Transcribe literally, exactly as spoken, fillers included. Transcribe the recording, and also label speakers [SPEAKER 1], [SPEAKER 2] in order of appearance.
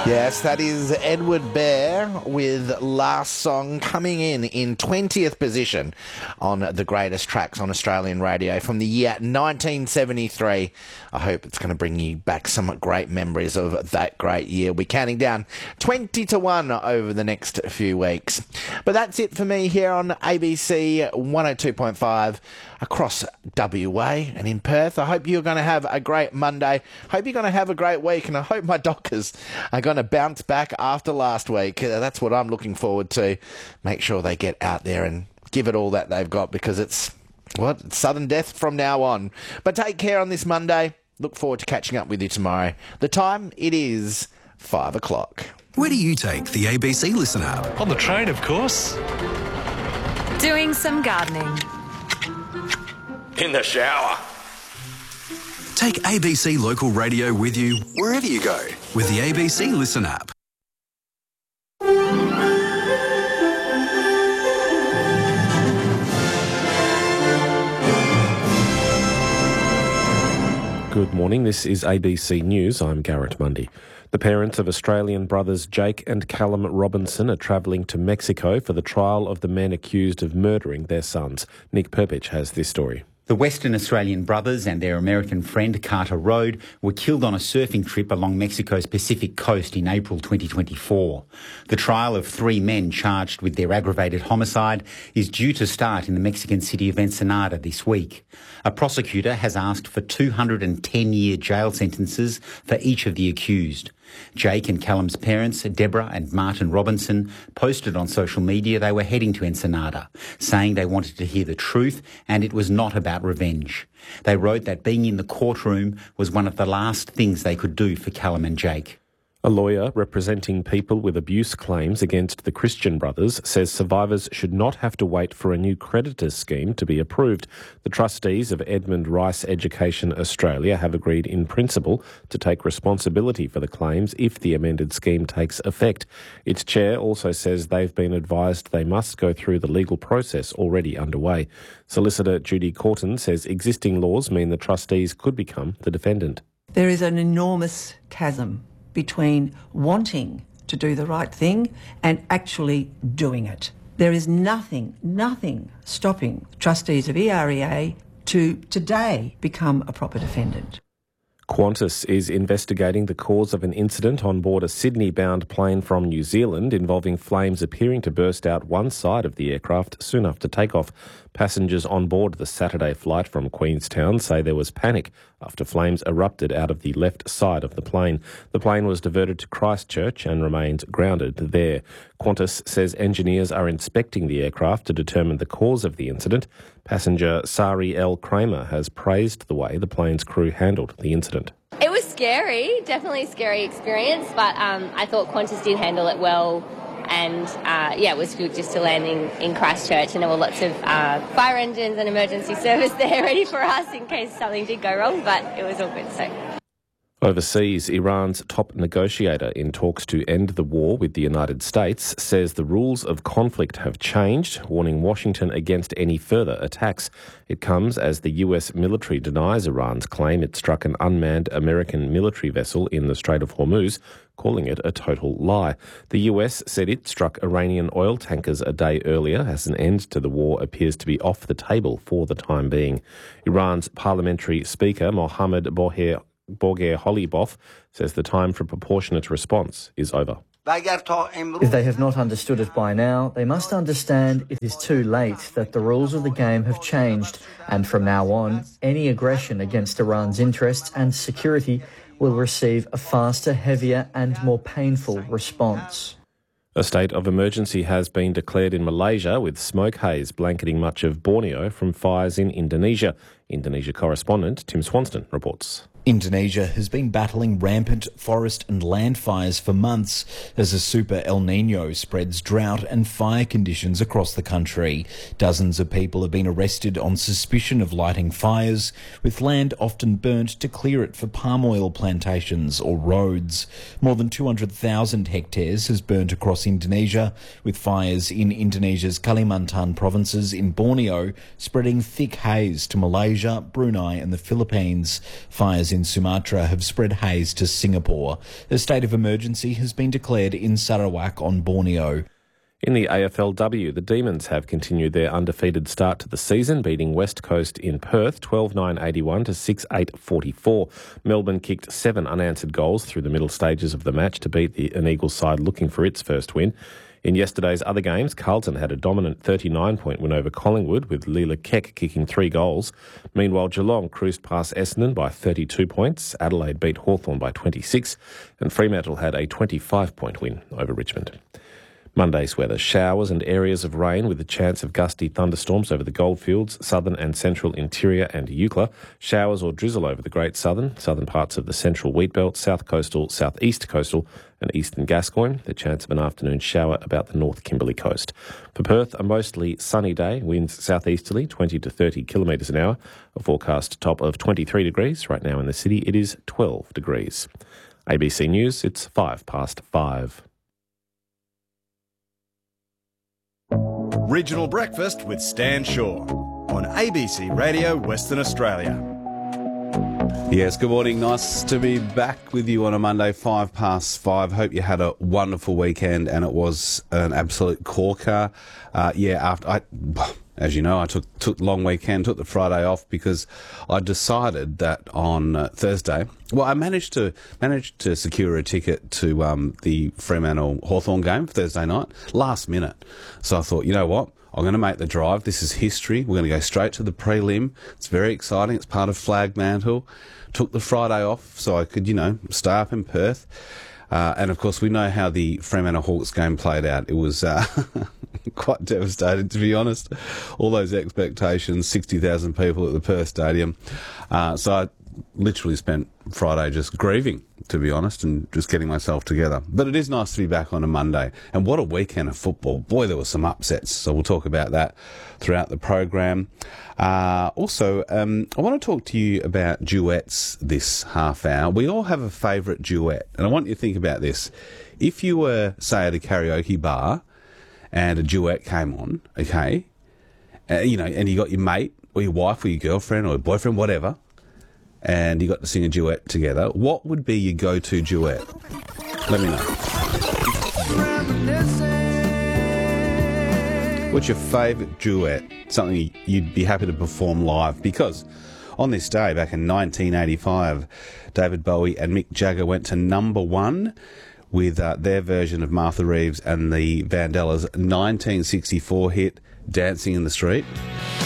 [SPEAKER 1] Yes, that is Edward Bear with Last Song, coming in in twentieth position on the greatest tracks on Australian radio from the year nineteen seventy-three. I hope it's going to bring you back some great memories of that great year. We're counting down twenty to one over the next few weeks. But that's it for me here on A B C one oh two point five across W A and in Perth. I hope you're going to have a great Monday. Hope you're going to have a great week, and I hope my Dockers are going to bounce back after last week. Uh, that's what I'm looking forward to. Make sure they get out there and give it all that they've got, because it's, what, it's sudden death from now on. But take care on this Monday. Look forward to catching up with you tomorrow. The time, it is five o'clock.
[SPEAKER 2] Where do you take the A B C Listen app?
[SPEAKER 3] On the train, of course.
[SPEAKER 4] Doing some gardening.
[SPEAKER 5] In the shower.
[SPEAKER 2] Take A B C Local Radio with you wherever you go with the A B C Listen app.
[SPEAKER 6] Good morning, this is A B C News. I'm Garrett Mundy. The parents of Australian brothers Jake and Callum Robinson are travelling to Mexico for the trial of the men accused of murdering their sons. Nick Perpich has this story.
[SPEAKER 7] The Western Australian brothers and their American friend Carter Road were killed on a surfing trip along Mexico's Pacific coast in April twenty twenty-four. The trial of three men charged with their aggravated homicide is due to start in the Mexican city of Ensenada this week. A prosecutor has asked for two hundred ten year jail sentences for each of the accused. Jake and Callum's parents, Deborah and Martin Robinson, posted on social media they were heading to Ensenada, saying they wanted to hear the truth and it was not about revenge. They wrote that being in the courtroom was one of the last things they could do for Callum and Jake.
[SPEAKER 6] A lawyer representing people with abuse claims against the Christian brothers says survivors should not have to wait for a new creditors scheme to be approved. The trustees of Edmund Rice Education Australia have agreed in principle to take responsibility for the claims if the amended scheme takes effect. Its chair also says they've been advised they must go through the legal process already underway. Solicitor Judy Corton says existing laws mean the trustees could become the defendant.
[SPEAKER 8] There is an enormous chasm between wanting to do the right thing and actually doing it. There is nothing, nothing stopping trustees of E R E A to today become a proper defendant.
[SPEAKER 6] Qantas is investigating the cause of an incident on board a Sydney-bound plane from New Zealand involving flames appearing to burst out one side of the aircraft soon after takeoff. Passengers on board the Saturday flight from Queenstown say there was panic after flames erupted out of the left side of the plane. The plane was diverted to Christchurch and remained grounded there. Qantas says engineers are inspecting the aircraft to determine the cause of the incident. Passenger Sari L. Kramer has praised the way the plane's crew handled the incident.
[SPEAKER 9] It was scary, definitely a scary experience, but um, I thought Qantas did handle it well. And, uh, yeah, it was good just to land in, in Christchurch, and there were lots of uh, fire engines and emergency service there ready for us in case something did go wrong, but it was all good, so...
[SPEAKER 6] Overseas, Iran's top negotiator in talks to end the war with the United States says the rules of conflict have changed, warning Washington against any further attacks. It comes as the U S military denies Iran's claim it struck an unmanned American military vessel in the Strait of Hormuz, calling it a total lie. The U S said it struck Iranian oil tankers a day earlier as an end to the war appears to be off the table for the time being. Iran's parliamentary speaker, Mohammad Boghir Borgher Holibov, says the time for proportionate response is over.
[SPEAKER 10] If they have not understood it by now, they must understand it is too late, that the rules of the game have changed, and from now on, any aggression against Iran's interests and security will receive a faster, heavier and more painful response.
[SPEAKER 6] A state of emergency has been declared in Malaysia, with smoke haze blanketing much of Borneo from fires in Indonesia. Indonesia correspondent Tim Swanston reports.
[SPEAKER 11] Indonesia has been battling rampant forest and land fires for months as a super El Nino spreads drought and fire conditions across the country. Dozens of people have been arrested on suspicion of lighting fires, with land often burnt to clear it for palm oil plantations or roads. More than two hundred thousand hectares has burnt across Indonesia, with fires in Indonesia's Kalimantan provinces in Borneo spreading thick haze to Malaysia, Brunei and the Philippines. Fires fires in Sumatra have spread haze to Singapore. A state of emergency has been declared in Sarawak on Borneo.
[SPEAKER 6] In the A F L W, the Demons have continued their undefeated start to the season, beating West Coast in Perth twelve nine eighty-one to six eight forty-four. Melbourne kicked seven unanswered goals through the middle stages of the match to beat the, an Eagles side looking for its first win. In yesterday's other games, Carlton had a dominant thirty-nine point win over Collingwood, with Leela Keck kicking three goals. Meanwhile, Geelong cruised past Essendon by thirty-two points, Adelaide beat Hawthorn by twenty-six, and Fremantle had a twenty-five point win over Richmond. Monday's weather: showers and areas of rain with a chance of gusty thunderstorms over the Goldfields, southern and central interior and Eucla. Showers or drizzle over the Great Southern, southern parts of the central Wheatbelt, south coastal, southeast coastal and eastern Gascoyne. The chance of an afternoon shower about the North Kimberley coast. For Perth, a mostly sunny day, winds southeasterly twenty to thirty kilometres an hour. A forecast top of twenty-three degrees. Right now in the city it is twelve degrees. A B C News, it's five past five.
[SPEAKER 3] Regional Breakfast with Stan Shaw on A B C Radio Western Australia.
[SPEAKER 12] Yes, good morning. Nice to be back with you on a Monday, five past five. Hope you had a wonderful weekend and it was an absolute corker. Uh, yeah, after I, as you know, I took took long weekend, took the Friday off because I decided that on uh, Thursday. Well, I managed to managed to secure a ticket to um, the Fremantle Hawthorn game for Thursday night, last minute. So I thought, you know what? I'm going to make the drive. This is history. We're going to go straight to the prelim. It's very exciting. It's part of Flagmantle. Took the Friday off so I could, you know, stay up in Perth. Uh, and, of course, we know how the Fremantle Hawks game played out. It was uh, quite devastating, to be honest. All those expectations, sixty thousand people at the Perth Stadium. Uh, so I literally spent Friday just grieving, to be honest, and just getting myself together. But it is nice to be back on a Monday. And what a weekend of football. Boy, there were some upsets. So we'll talk about that throughout the program. Uh, also, um, I want to talk to you about duets this half hour. We all have a favourite duet. And I want you to think about this. If you were, say, at a karaoke bar and a duet came on, okay, uh, you know, and you got your mate or your wife or your girlfriend or your boyfriend, whatever, and you got to sing a duet together, what would be your go-to duet? Let me know. What's your favourite duet? Something you'd be happy to perform live? Because on this day, back in nineteen eighty-five, David Bowie and Mick Jagger went to number one with uh, their version of Martha Reeves and the Vandellas' nineteen sixty-four hit, Dancing in the Street.